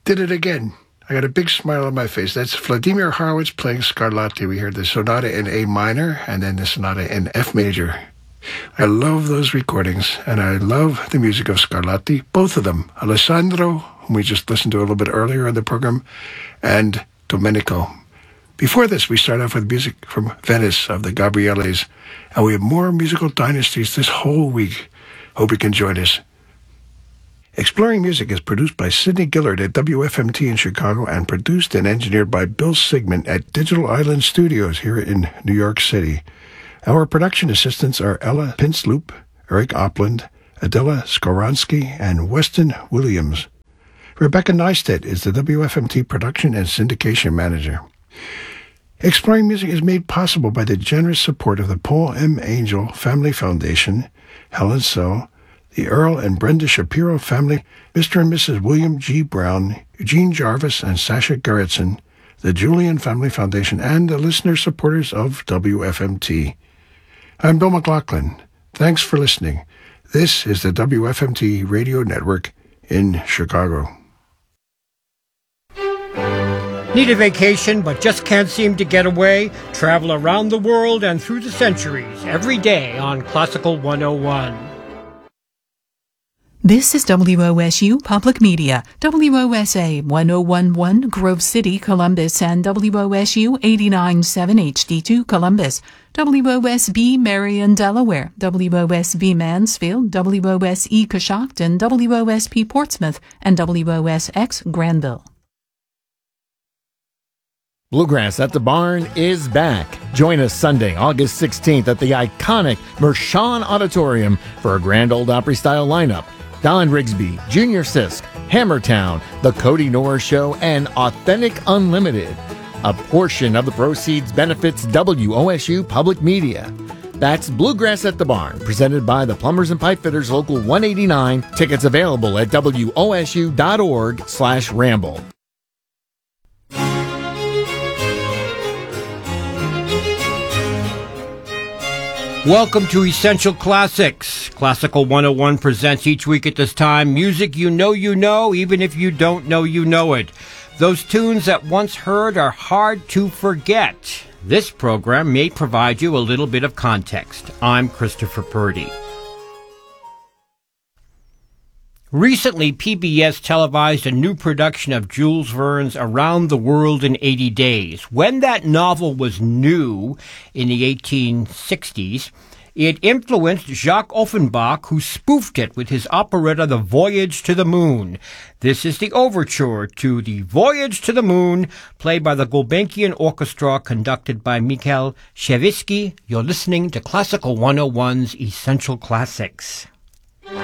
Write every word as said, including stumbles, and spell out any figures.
did it again. I got a big smile on my face. That's Vladimir Horowitz playing Scarlatti. We heard the sonata in A minor and then the sonata in F major. I love those recordings, and I love the music of Scarlatti, both of them. Alessandro, whom we just listened to a little bit earlier in the program, and Domenico. Before this, we start off with music from Venice of the Gabrieles, and we have more musical dynasties this whole week. Hope you can join us. Exploring Music is produced by Sidney Gillard at W F M T in Chicago and produced and engineered by Bill Sigmund at Digital Island Studios here in New York City. Our production assistants are Ella Pinsloop, Eric Opland, Adela Skoronsky, and Weston Williams. Rebecca Neistat is the W F M T production and syndication manager. Exploring Music is made possible by the generous support of the Paul M. Angel Family Foundation, Helen So, the Earl and Brenda Shapiro family, Mister and Missus William G. Brown, Eugene Jarvis, and Sasha Gerritsen, the Julian Family Foundation, and the listener supporters of W F M T. I'm Bill McLaughlin. Thanks for listening. This is the W F M T Radio Network in Chicago. Need a vacation but just can't seem to get away? Travel around the world and through the centuries every day on Classical one oh one. This is W O S U Public Media, W O S A one oh one point one Grove City, Columbus, and W O S U eighty-nine point seven H D two Columbus, W O S B Marion, Delaware, W O S B Mansfield, W O S E Coshocton, W O S P Portsmouth, and W O S X Granville. Bluegrass at the Barn is back. Join us Sunday, August sixteenth at the iconic Mershon Auditorium for a Grand Ole Opry-style lineup. Don Rigsby, Junior Sisk, Hammertown, The Cody Norris Show, and Authentic Unlimited. A portion of the proceeds benefits W O S U Public Media. That's Bluegrass at the Barn, presented by the Plumbers and Pipefitters Local one eighty-nine. Tickets available at W O S U dot org slash ramble. Welcome to Essential Classics. Classical one oh one presents each week at this time music you know you know, even if you don't know you know it. Those tunes that once heard are hard to forget. This program may provide you a little bit of context. I'm Christopher Purdy. Recently, P B S televised a new production of Jules Verne's Around the World in eighty days. When that novel was new in the eighteen sixties, it influenced Jacques Offenbach, who spoofed it with his operetta The Voyage to the Moon. This is the overture to The Voyage to the Moon, played by the Gulbenkian Orchestra, conducted by Mikhail Shevitsky. You're listening to Classical one oh one's Essential Classics.